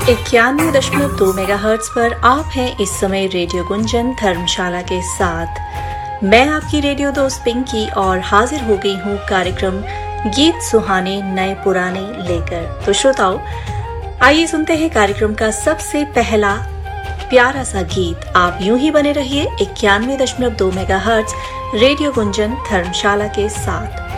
91.2 megahertz पर आप हैं इस समय रेडियो गुंजन धर्मशाला के साथ। मैं आपकी रेडियो दोस्त पिंकी और हाजिर हो गई हूँ कार्यक्रम गीत सुहाने नए पुराने लेकर। तो श्रोताओं, आइए सुनते हैं कार्यक्रम का सबसे पहला प्यारा सा गीत। आप यूं ही बने रहिए 91.2 मेगाहर्ट्ज रेडियो गुंजन धर्मशाला के साथ।